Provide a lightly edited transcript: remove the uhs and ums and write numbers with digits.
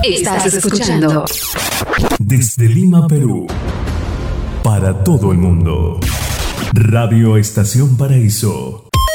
Estás escuchando desde Lima, Perú, para todo el mundo. Radio Estación Paraíso